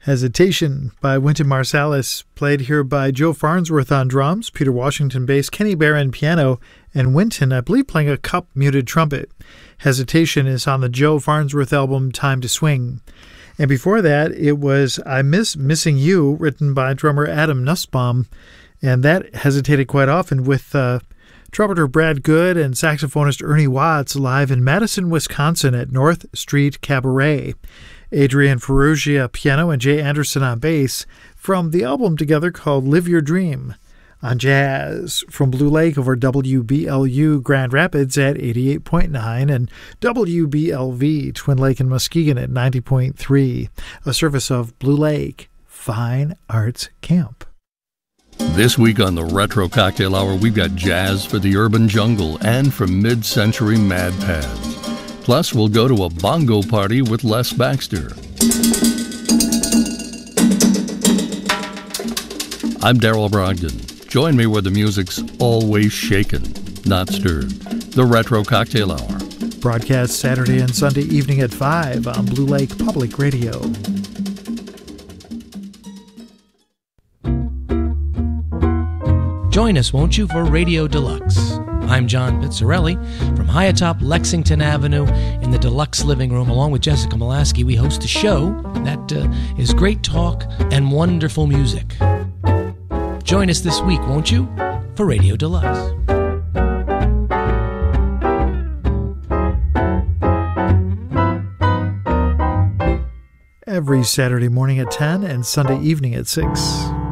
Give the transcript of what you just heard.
Hesitation by Wynton Marsalis, played here by Joe Farnsworth on drums, Peter Washington bass, Kenny Barron piano, and Wynton, I believe, playing a cup-muted trumpet. Hesitation is on the Joe Farnsworth album Time to Swing. And before that, it was I Miss Missing You, written by drummer Adam Nussbaum, and that hesitated quite often with trumpeter Brad Good and saxophonist Ernie Watts live in Madison, Wisconsin at North Street Cabaret. Adrian Ferrugia piano and Jay Anderson on bass from the album together called Live Your Dream. On jazz from Blue Lake over WBLU Grand Rapids at 88.9 and WBLV Twin Lake and Muskegon at 90.3, a service of Blue Lake Fine Arts Camp. This week on the Retro Cocktail Hour, we've got jazz for the urban jungle and from mid-century mad pads. Plus, we'll go to a bongo party with Les Baxter. I'm Daryl Brogdon. Join me where the music's always shaken, not stirred. The Retro Cocktail Hour. Broadcast Saturday and Sunday evening at 5 on Blue Lake Public Radio. Join us, won't you, for Radio Deluxe. I'm John Pizzarelli. From high atop Lexington Avenue in the Deluxe Living Room, along with Jessica Molaski, we host a show that is great talk and wonderful music. Join us this week, won't you, for Radio Deluxe. Every Saturday morning at 10 and Sunday evening at 6.